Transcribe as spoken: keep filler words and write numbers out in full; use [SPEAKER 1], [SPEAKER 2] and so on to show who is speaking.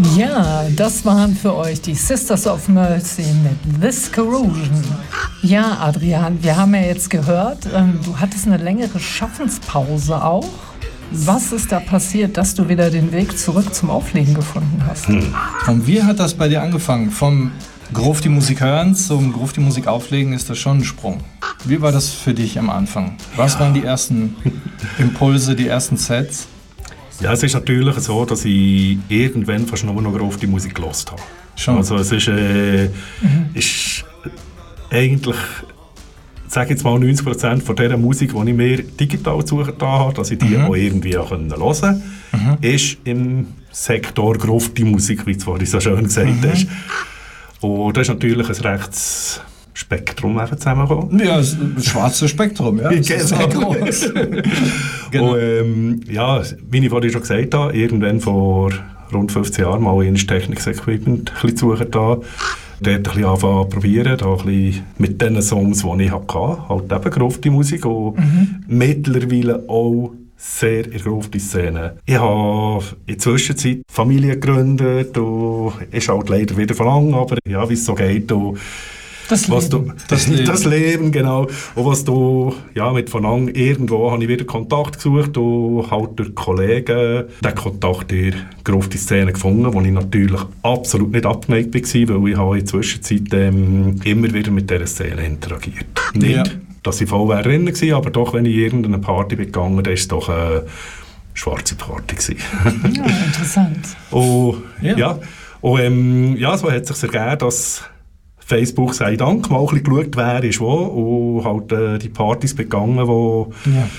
[SPEAKER 1] Ja, das waren für euch die Sisters of Mercy mit This Corrosion. Ja, Adrian, wir haben ja jetzt gehört, ähm, du hattest eine längere Schaffenspause auch. Was ist da passiert, dass du wieder den Weg zurück zum Auflegen gefunden hast?
[SPEAKER 2] Hm. Und wie hat das bei dir angefangen? Vom Groove die Musik hören zum Groove die Musik auflegen ist das schon ein Sprung. Wie war das für dich am Anfang? Was waren die ersten Impulse, die ersten Sets?
[SPEAKER 3] Ja, es ist natürlich so, dass ich irgendwann fast nur noch Groove die Musik gehört habe.
[SPEAKER 2] Schon.
[SPEAKER 3] Also es ist, äh, mhm. ist eigentlich, sage jetzt mal neunzig Prozent von der Musik, die ich mir digital suchen habe, dass ich die mhm. auch irgendwie auch hören konnte, mhm. ist im Sektor Groove die Musik, wie du vorhin so schön gesagt mhm. hast. Und das ist natürlich ein rechtes Spektrum zusammengekommen.
[SPEAKER 2] Ja, ein schwarzes Spektrum, ja. Das ist sehr groß.
[SPEAKER 3] Genau. Und, ähm, ja, wie ich vorhin schon gesagt habe, irgendwann vor rund fünfzehn Jahren mal ein Technics-Equipment suchen da. Dort ein bisschen anfangen zu probieren, da ein bisschen mit den Songs, die ich hatte, halt eben Groove die Musik und mhm. mittlerweile auch sehr in der Groove-Szene. Ich habe in der Zwischenzeit Familie gegründet und ist halt leider wieder verlangt, aber ja, wie es so geht. Und
[SPEAKER 1] das
[SPEAKER 3] was
[SPEAKER 1] Leben.
[SPEAKER 3] Du, das, das Leben, genau. Und was du, ja, mit von an irgendwo habe ich wieder Kontakt gesucht und halt durch Kollegen den Kontakt in der Groove-Szene gefunden, wo ich natürlich absolut nicht abgeneigt war, weil ich habe in der Zwischenzeit ähm, immer wieder mit dieser Szene interagiert. Nicht, ja. dass ich voll wäre drin war, aber doch, wenn ich irgendeine Party bin gegangen, dann war es doch eine schwarze Party gewesen.
[SPEAKER 1] Ja, interessant.
[SPEAKER 3] Und ja, ja, und, ähm, ja so hat es sich ergeben, dass Facebook sei Dank mal ein bisschen geschaut, wer ist wo und halt äh, die Partys begangen, wo,
[SPEAKER 2] ja.